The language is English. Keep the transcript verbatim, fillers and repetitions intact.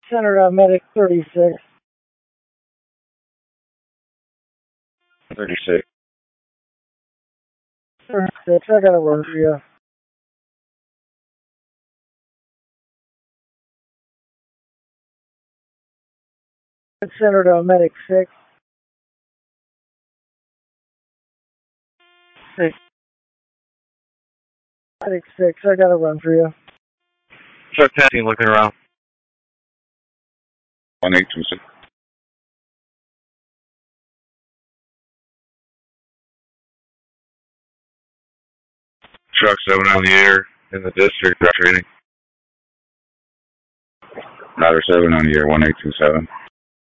Center uh, Medic thirty-six. thirty-six. thirty-six, I got a run for you. Center to Medic six. six. Medic six, I got a run for you. Truck taxi looking around. one eight two six. Truck seven on the air in the district, training. Rider seven on the air, one eight two seven.